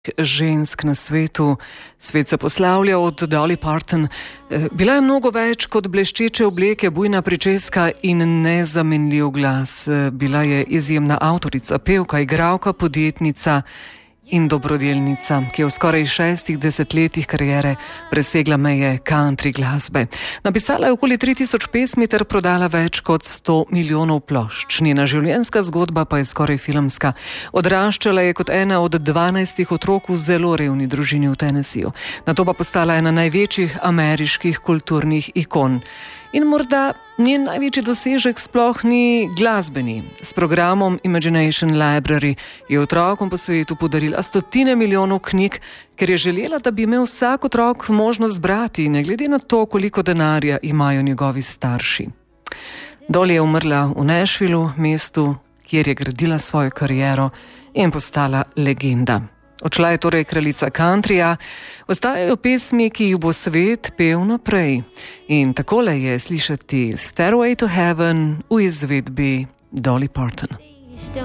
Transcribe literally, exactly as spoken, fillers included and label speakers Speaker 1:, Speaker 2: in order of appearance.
Speaker 1: žensk na svetu. Svet se poslavlja od Dolly Parton. Bila je mnogo več kot bleščeče obleke, bujna pričeska in nezamenljiv glas. Bila je izjemna avtorica, pevka, igralka, podjetnica in dobrodelnica, ki je v skoraj šestih desetletjih kariere presegla meje country glasbe. Napisala je okoli tri tisoč pesmi ter prodala več kot sto milijonov plošč. Njena življenjska zgodba pa je skoraj filmska. Odraščala je kot ena od dvanajstih otrok v zelo revni družini v Tennesseeju. Nato pa postala ena največjih ameriških kulturnih ikon. In morda njen največji dosežek sploh ni glasbeni. S programom Imagination Library je otrokom po svetu podarila stotine milijonov knjig, ker je želela, da bi imel vsak otrok možnost brati, ne glede na to, koliko denarja imajo njegovi starši. Dolly je umrla v Nashvillu, mestu, kjer je gradila svojo kariero in postala legenda. Odšla je torej kraljica countryja, ostajajo pesmi, ki jih bo svet pel naprej. In takole je slišati Stairway to Heaven v izvedbi Dolly Parton.